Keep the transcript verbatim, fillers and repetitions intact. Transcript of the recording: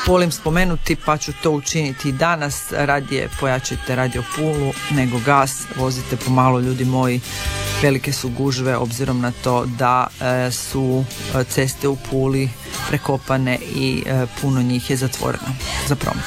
volim spomenuti, pa ću to učiniti i danas. Radije pojačajte Radio Pulu nego gas, vozite pomalo ljudi moji, velike su gužve obzirom na to da e, su ceste u Puli prekopane i e, puno njih je zatvoreno za promet.